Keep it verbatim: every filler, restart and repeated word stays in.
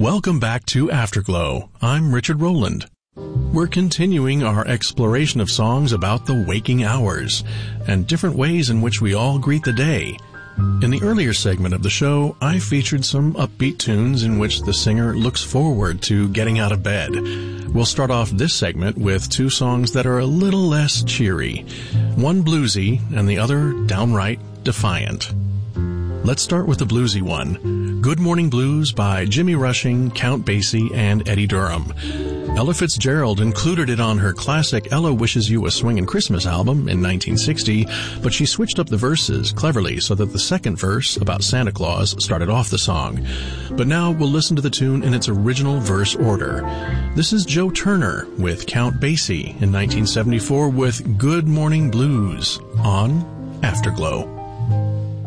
Welcome back to Afterglow. I'm Richard Rowland. We're continuing our exploration of songs about the waking hours and different ways in which we all greet the day. In the earlier segment of the show, I featured some upbeat tunes in which the singer looks forward to getting out of bed. We'll start off this segment with two songs that are a little less cheery. One bluesy and the other downright defiant. Let's start with the bluesy one. Good Morning Blues by Jimmy Rushing, Count Basie, and Eddie Durham. Ella Fitzgerald included it on her classic Ella Wishes You a Swingin' Christmas album in nineteen sixty, but she switched up the verses cleverly so that the second verse, about Santa Claus, started off the song. But now we'll listen to the tune in its original verse order. This is Joe Turner with Count Basie in nineteen seventy-four with Good Morning Blues on Afterglow.